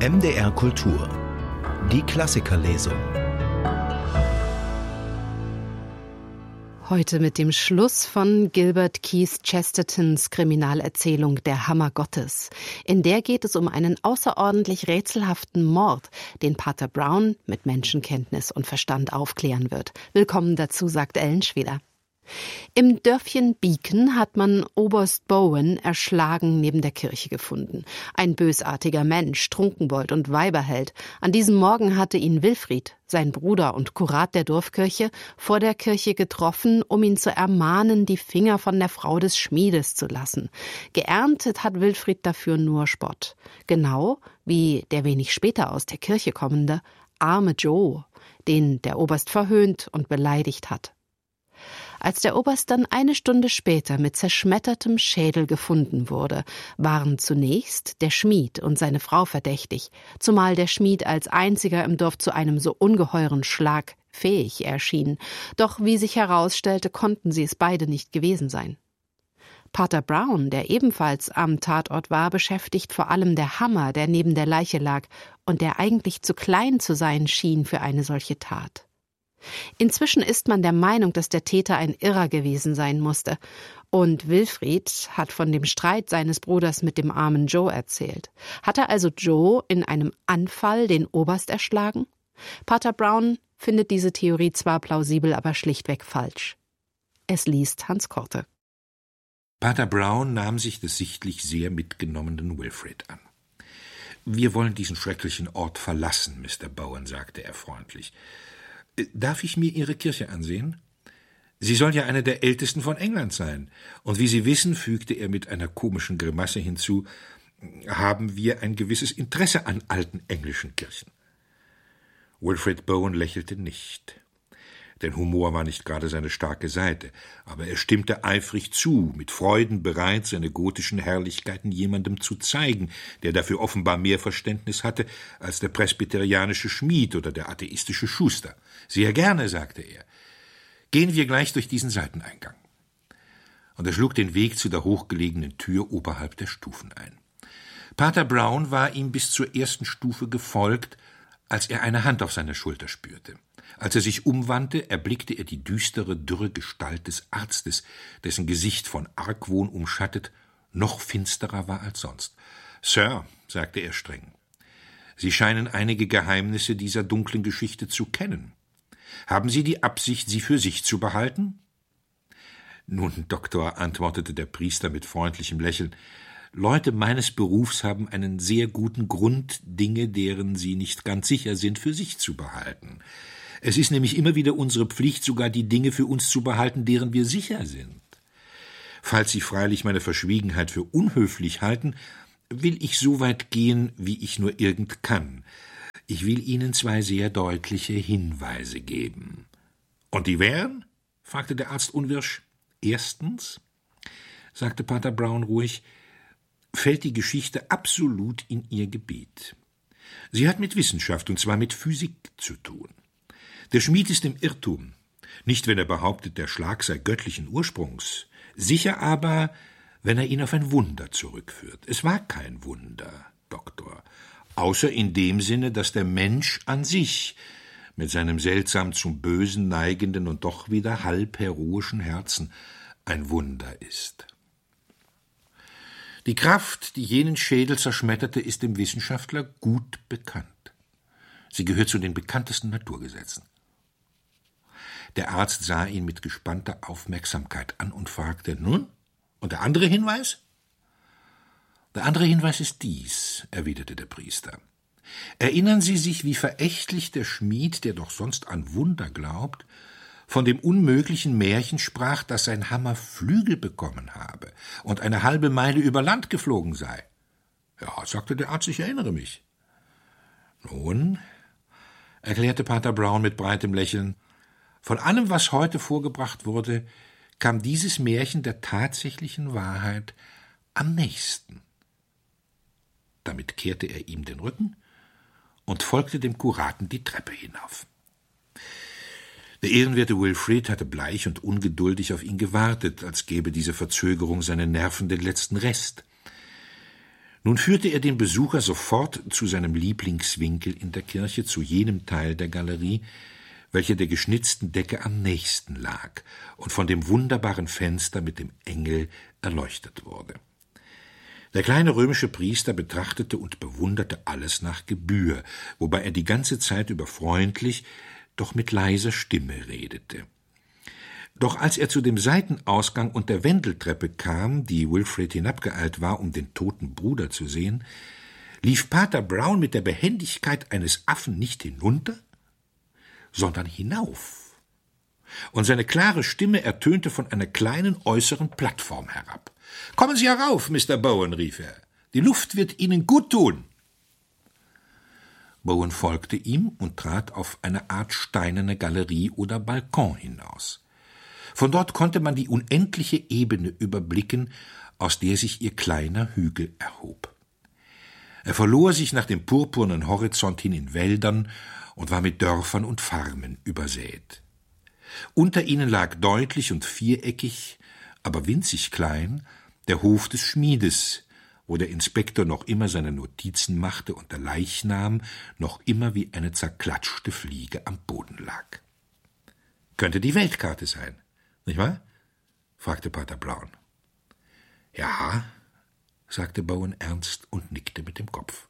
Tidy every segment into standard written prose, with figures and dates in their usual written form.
MDR Kultur. Die Klassikerlesung. Heute mit dem Schluss von Gilbert Keith Chestertons Kriminalerzählung Der Hammer Gottes. In der geht es um einen außerordentlich rätselhaften Mord, den Pater Brown mit Menschenkenntnis und Verstand aufklären wird. Willkommen dazu, sagt Ellen Schweder. Im Dörfchen Beacon hat man Oberst Bowen erschlagen neben der Kirche gefunden. Ein bösartiger Mensch, Trunkenbold und Weiberheld. An diesem Morgen hatte ihn Wilfried, sein Bruder und Kurat der Dorfkirche, vor der Kirche getroffen, um ihn zu ermahnen, die Finger von der Frau des Schmiedes zu lassen. Geerntet hat Wilfried dafür nur Spott. Genau wie der wenig später aus der Kirche kommende arme Joe, den der Oberst verhöhnt und beleidigt hat. Als der Oberst dann eine Stunde später mit zerschmettertem Schädel gefunden wurde, waren zunächst der Schmied und seine Frau verdächtig, zumal der Schmied als einziger im Dorf zu einem so ungeheuren Schlag fähig erschien. Doch wie sich herausstellte, konnten sie es beide nicht gewesen sein. Pater Brown, der ebenfalls am Tatort war, beschäftigt vor allem der Hammer, der neben der Leiche lag und der eigentlich zu klein zu sein schien für eine solche Tat. Inzwischen ist man der Meinung, dass der Täter ein Irrer gewesen sein musste. Und Wilfried hat von dem Streit seines Bruders mit dem armen Joe erzählt. Hat er also Joe in einem Anfall den Oberst erschlagen? Pater Brown findet diese Theorie zwar plausibel, aber schlichtweg falsch. Es liest Hans Korte. Pater Brown nahm sich des sichtlich sehr mitgenommenen Wilfried an. »Wir wollen diesen schrecklichen Ort verlassen, Mr. Bowen«, sagte er freundlich. »Darf ich mir Ihre Kirche ansehen? Sie soll ja eine der ältesten von England sein. Und wie Sie wissen«, fügte er mit einer komischen Grimasse hinzu, »haben wir ein gewisses Interesse an alten englischen Kirchen.« Wilfried Bowen lächelte nicht. Denn Humor war nicht gerade seine starke Seite, aber er stimmte eifrig zu, mit Freuden bereit, seine gotischen Herrlichkeiten jemandem zu zeigen, der dafür offenbar mehr Verständnis hatte als der presbyterianische Schmied oder der atheistische Schuster. »Sehr gerne«, sagte er. »Gehen wir gleich durch diesen Seiteneingang.« Und er schlug den Weg zu der hochgelegenen Tür oberhalb der Stufen ein. Pater Brown war ihm bis zur ersten Stufe gefolgt, als er eine Hand auf seiner Schulter spürte. Als er sich umwandte, erblickte er die düstere, dürre Gestalt des Arztes, dessen Gesicht von Argwohn umschattet noch finsterer war als sonst. »Sir«, sagte er streng, »Sie scheinen einige Geheimnisse dieser dunklen Geschichte zu kennen. Haben Sie die Absicht, sie für sich zu behalten?« »Nun, Doktor«, antwortete der Priester mit freundlichem Lächeln, »Leute meines Berufs haben einen sehr guten Grund, Dinge, deren sie nicht ganz sicher sind, für sich zu behalten. Es ist nämlich immer wieder unsere Pflicht, sogar die Dinge für uns zu behalten, deren wir sicher sind. Falls Sie freilich meine Verschwiegenheit für unhöflich halten, will ich so weit gehen, wie ich nur irgend kann. Ich will Ihnen 2 sehr deutliche Hinweise geben.« »Und die wären?« fragte der Arzt unwirsch. »Erstens«, sagte Pater Brown ruhig, »fällt die Geschichte absolut in Ihr Gebiet. Sie hat mit Wissenschaft, und zwar mit Physik, zu tun. Der Schmied ist im Irrtum, nicht wenn er behauptet, der Schlag sei göttlichen Ursprungs, sicher aber, wenn er ihn auf ein Wunder zurückführt. Es war kein Wunder, Doktor, außer in dem Sinne, dass der Mensch an sich mit seinem seltsam zum Bösen neigenden und doch wieder halb heroischen Herzen ein Wunder ist. Die Kraft, die jenen Schädel zerschmetterte, ist dem Wissenschaftler gut bekannt. Sie gehört zu den bekanntesten Naturgesetzen. Der Arzt sah ihn mit gespannter Aufmerksamkeit an und fragte, »Nun, und der andere Hinweis?« »Der andere Hinweis ist dies«, erwiderte der Priester. »Erinnern Sie sich, wie verächtlich der Schmied, der doch sonst an Wunder glaubt, von dem unmöglichen Märchen sprach, dass sein Hammer Flügel bekommen habe und eine halbe Meile über Land geflogen sei?« »Ja«, sagte der Arzt, »ich erinnere mich.« »Nun«, erklärte Pater Brown mit breitem Lächeln, »von allem, was heute vorgebracht wurde, kam dieses Märchen der tatsächlichen Wahrheit am nächsten.« Damit kehrte er ihm den Rücken und folgte dem Kuraten die Treppe hinauf. Der ehrenwerte Wilfried hatte bleich und ungeduldig auf ihn gewartet, als gäbe diese Verzögerung seinen Nerven den letzten Rest. Nun führte er den Besucher sofort zu seinem Lieblingswinkel in der Kirche, zu jenem Teil der Galerie, welcher der geschnitzten Decke am nächsten lag und von dem wunderbaren Fenster mit dem Engel erleuchtet wurde. Der kleine römische Priester betrachtete und bewunderte alles nach Gebühr, wobei er die ganze Zeit über freundlich, doch mit leiser Stimme redete. Doch als er zu dem Seitenausgang und der Wendeltreppe kam, die Wilfrid hinabgeeilt war, um den toten Bruder zu sehen, lief Pater Brown mit der Behendigkeit eines Affen nicht hinunter, sondern hinauf. Und seine klare Stimme ertönte von einer kleinen äußeren Plattform herab. »Kommen Sie herauf, Mr. Bowen«, rief er. »Die Luft wird Ihnen gut tun.« Bowen folgte ihm und trat auf eine Art steinerne Galerie oder Balkon hinaus. Von dort konnte man die unendliche Ebene überblicken, aus der sich ihr kleiner Hügel erhob. Er verlor sich nach dem purpurnen Horizont hin in Wäldern und war mit Dörfern und Farmen übersät. Unter ihnen lag deutlich und viereckig, aber winzig klein, der Hof des Schmiedes, wo der Inspektor noch immer seine Notizen machte und der Leichnam noch immer wie eine zerklatschte Fliege am Boden lag. »Könnte die Weltkarte sein, nicht wahr?« fragte Pater Brown. »Ja«, sagte Bowen ernst und nickte mit dem Kopf.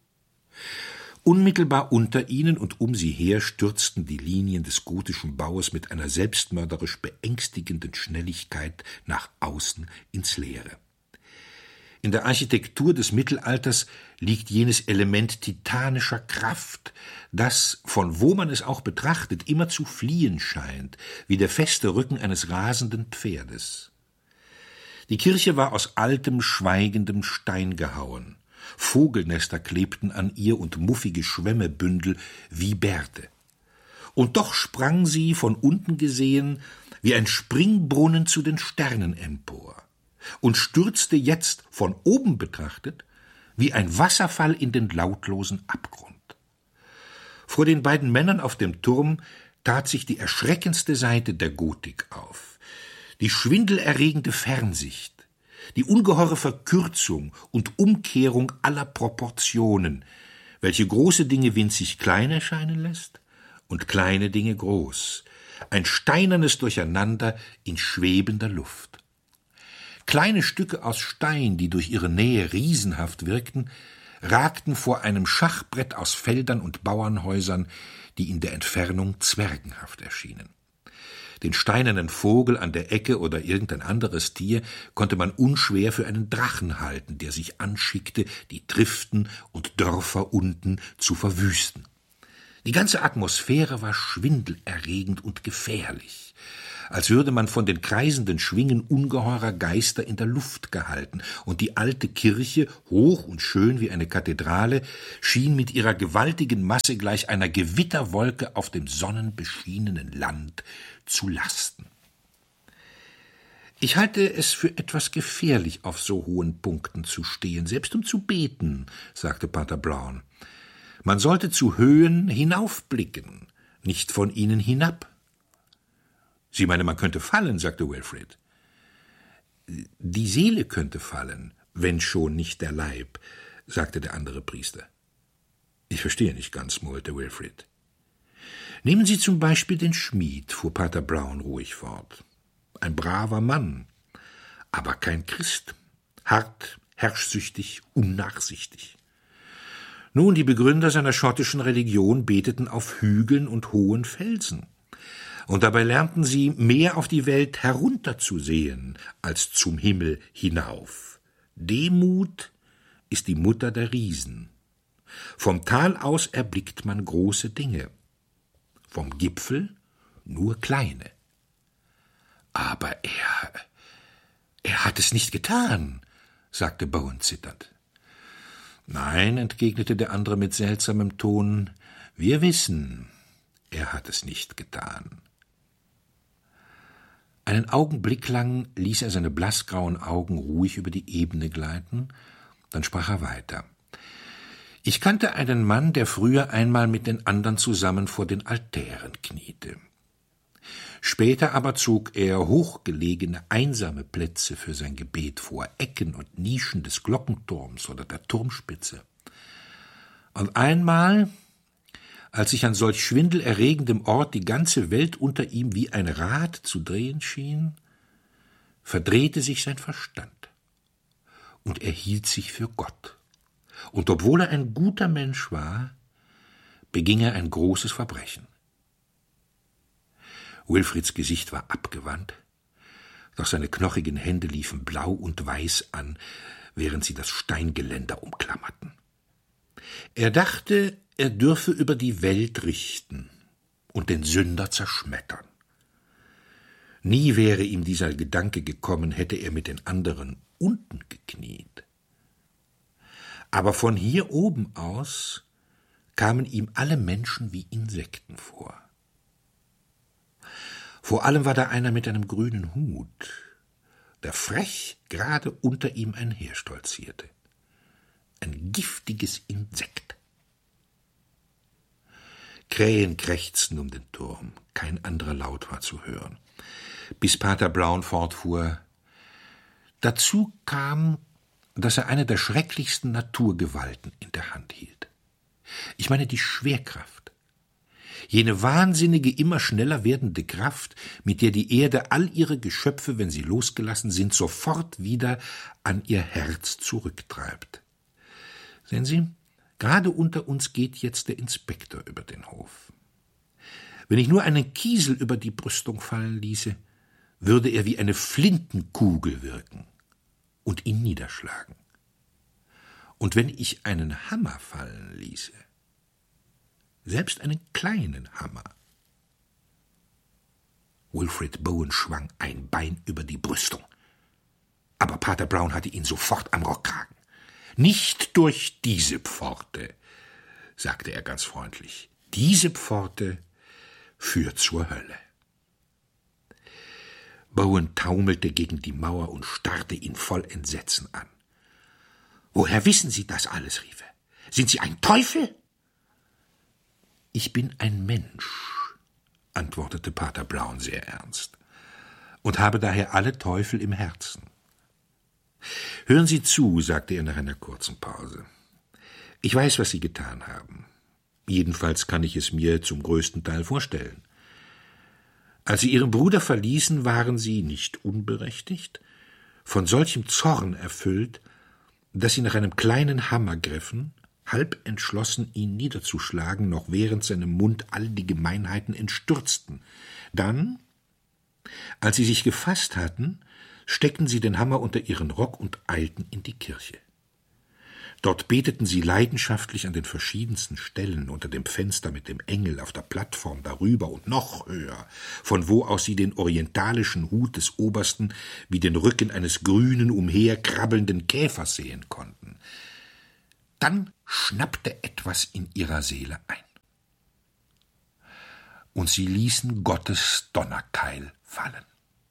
Unmittelbar unter ihnen und um sie her stürzten die Linien des gotischen Baues mit einer selbstmörderisch beängstigenden Schnelligkeit nach außen ins Leere. In der Architektur des Mittelalters liegt jenes Element titanischer Kraft, das, von wo man es auch betrachtet, immer zu fliehen scheint, wie der feste Rücken eines rasenden Pferdes. Die Kirche war aus altem, schweigendem Stein gehauen. Vogelnester klebten an ihr und muffige Schwemmebündel wie Bärte. Und doch sprang sie, von unten gesehen, wie ein Springbrunnen zu den Sternen empor und stürzte jetzt, von oben betrachtet, wie ein Wasserfall in den lautlosen Abgrund. Vor den beiden Männern auf dem Turm tat sich die erschreckendste Seite der Gotik auf, die schwindelerregende Fernsicht, die ungeheure Verkürzung und Umkehrung aller Proportionen, welche große Dinge winzig klein erscheinen lässt und kleine Dinge groß, ein steinernes Durcheinander in schwebender Luft. Kleine Stücke aus Stein, die durch ihre Nähe riesenhaft wirkten, ragten vor einem Schachbrett aus Feldern und Bauernhäusern, die in der Entfernung zwergenhaft erschienen. Den steinernen Vogel an der Ecke oder irgendein anderes Tier konnte man unschwer für einen Drachen halten, der sich anschickte, die Triften und Dörfer unten zu verwüsten. Die ganze Atmosphäre war schwindelerregend und gefährlich, als würde man von den kreisenden Schwingen ungeheurer Geister in der Luft gehalten, und die alte Kirche, hoch und schön wie eine Kathedrale, schien mit ihrer gewaltigen Masse gleich einer Gewitterwolke auf dem sonnenbeschienenen Land zu lasten. »Ich halte es für etwas gefährlich, auf so hohen Punkten zu stehen, selbst um zu beten«, sagte Pater Brown. »Man sollte zu Höhen hinaufblicken, nicht von ihnen hinab.« »Sie meinen, man könnte fallen«, sagte Wilfrid. »Die Seele könnte fallen, wenn schon nicht der Leib«, sagte der andere Priester. »Ich verstehe nicht ganz«, murmelte Wilfrid. »Nehmen Sie zum Beispiel den Schmied«, fuhr Pater Brown ruhig fort. »Ein braver Mann, aber kein Christ, hart, herrschsüchtig, unnachsichtig. Nun, die Begründer seiner schottischen Religion beteten auf Hügeln und hohen Felsen. Und dabei lernten sie, mehr auf die Welt herunterzusehen, als zum Himmel hinauf. Demut ist die Mutter der Riesen. Vom Tal aus erblickt man große Dinge, vom Gipfel nur kleine. Aber er hat es nicht getan«, sagte Bowen zitternd. »Nein«, entgegnete der andere mit seltsamem Ton, »wir wissen, er hat es nicht getan.« Einen Augenblick lang ließ er seine blassgrauen Augen ruhig über die Ebene gleiten, dann sprach er weiter. »Ich kannte einen Mann, der früher einmal mit den anderen zusammen vor den Altären kniete. Später aber zog er hochgelegene, einsame Plätze für sein Gebet vor, Ecken und Nischen des Glockenturms oder der Turmspitze. Und einmal, als sich an solch schwindelerregendem Ort die ganze Welt unter ihm wie ein Rad zu drehen schien, verdrehte sich sein Verstand, und er hielt sich für Gott. Und obwohl er ein guter Mensch war, beging er ein großes Verbrechen. Wilfrids Gesicht war abgewandt, doch seine knochigen Hände liefen blau und weiß an, während sie das Steingeländer umklammerten. Er dachte, er dürfe über die Welt richten und den Sünder zerschmettern. Nie wäre ihm dieser Gedanke gekommen, hätte er mit den anderen unten gekniet. Aber von hier oben aus kamen ihm alle Menschen wie Insekten vor. Vor allem war da einer mit einem grünen Hut, der frech gerade unter ihm einherstolzierte. Ein giftiges Insekt. Krähen krächzten um den Turm, kein anderer Laut war zu hören, bis Pater Brown fortfuhr. Dazu kam, dass er eine der schrecklichsten Naturgewalten in der Hand hielt. Ich meine die Schwerkraft. Jene wahnsinnige, immer schneller werdende Kraft, mit der die Erde all ihre Geschöpfe, wenn sie losgelassen sind, sofort wieder an ihr Herz zurücktreibt. Sehen Sie, gerade unter uns geht jetzt der Inspektor über den Hof. Wenn ich nur einen Kiesel über die Brüstung fallen ließe, würde er wie eine Flintenkugel wirken und ihn niederschlagen. Und wenn ich einen Hammer fallen ließe, selbst einen kleinen Hammer. Wilfrid Bowen schwang ein Bein über die Brüstung. Aber Pater Brown hatte ihn sofort am Rockkragen. »Nicht durch diese Pforte«, sagte er ganz freundlich. »Diese Pforte führt zur Hölle.« Bowen taumelte gegen die Mauer und starrte ihn voll Entsetzen an. »Woher wissen Sie das alles?« rief er. »Sind Sie ein Teufel?« »Ich bin ein Mensch«, antwortete Pater Brown sehr ernst, »und habe daher alle Teufel im Herzen.« »Hören Sie zu«, sagte er nach einer kurzen Pause. »Ich weiß, was Sie getan haben. Jedenfalls kann ich es mir zum größten Teil vorstellen. Als Sie Ihren Bruder verließen, waren Sie, nicht unberechtigt, von solchem Zorn erfüllt, dass Sie nach einem kleinen Hammer griffen, halb entschlossen, ihn niederzuschlagen, noch während seinem Mund all die Gemeinheiten entstürzten. Dann, als Sie sich gefasst hatten, steckten Sie den Hammer unter Ihren Rock und eilten in die Kirche. Dort beteten Sie leidenschaftlich an den verschiedensten Stellen, unter dem Fenster mit dem Engel, auf der Plattform darüber und noch höher, von wo aus Sie den orientalischen Hut des Obersten wie den Rücken eines grünen, umherkrabbelnden Käfers sehen konnten. Dann schnappte etwas in ihrer Seele ein. Und sie ließen Gottes Donnerkeil fallen.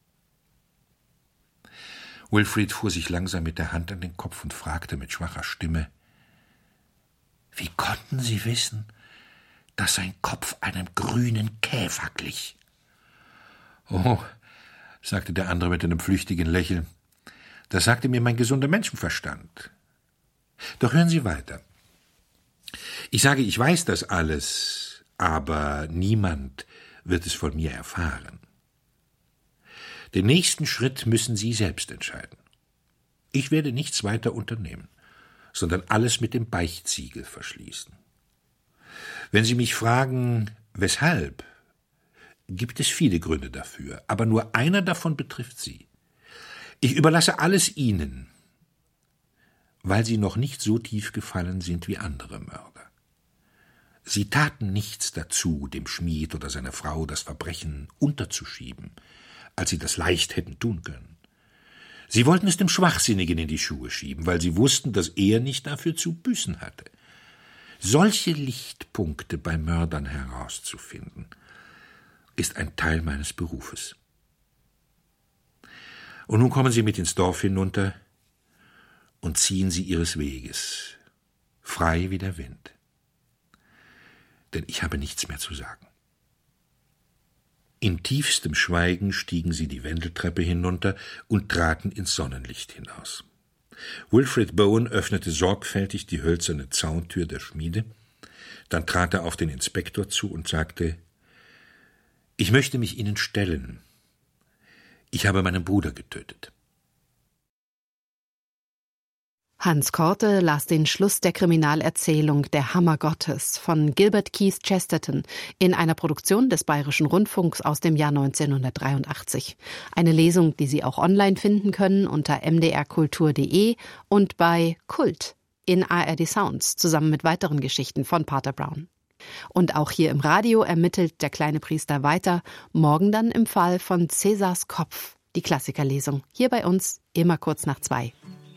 Wilfrid fuhr sich langsam mit der Hand an den Kopf und fragte mit schwacher Stimme: »Wie konnten Sie wissen, dass sein Kopf einem grünen Käfer glich?« »Oh«, sagte der andere mit einem flüchtigen Lächeln, »das sagte mir mein gesunder Menschenverstand. Doch hören Sie weiter. Ich sage, ich weiß das alles, aber niemand wird es von mir erfahren. Den nächsten Schritt müssen Sie selbst entscheiden. Ich werde nichts weiter unternehmen, sondern alles mit dem Beichtsiegel verschließen. Wenn Sie mich fragen, weshalb, gibt es viele Gründe dafür, aber nur einer davon betrifft Sie. Ich überlasse alles Ihnen, weil Sie noch nicht so tief gefallen sind wie andere Mörder. Sie taten nichts dazu, dem Schmied oder seiner Frau das Verbrechen unterzuschieben, als Sie das leicht hätten tun können. Sie wollten es dem Schwachsinnigen in die Schuhe schieben, weil Sie wussten, dass er nicht dafür zu büßen hatte. Solche Lichtpunkte bei Mördern herauszufinden, ist ein Teil meines Berufes. Und nun kommen Sie mit ins Dorf hinunter und ziehen Sie Ihres Weges, frei wie der Wind. Denn ich habe nichts mehr zu sagen. In tiefstem Schweigen stiegen sie die Wendeltreppe hinunter und traten ins Sonnenlicht hinaus. Wilfrid Bowen öffnete sorgfältig die hölzerne Zauntür der Schmiede, dann trat er auf den Inspektor zu und sagte: »Ich möchte mich Ihnen stellen. Ich habe meinen Bruder getötet.« Hans Korte las den Schluss der Kriminalerzählung Der Hammer Gottes von Gilbert Keith Chesterton in einer Produktion des Bayerischen Rundfunks aus dem Jahr 1983. Eine Lesung, die Sie auch online finden können unter mdrkultur.de und bei Kult in ARD Sounds zusammen mit weiteren Geschichten von Pater Brown. Und auch hier im Radio ermittelt der kleine Priester weiter, morgen dann im Fall von Cäsars Kopf, die Klassikerlesung, hier bei uns immer kurz nach 2.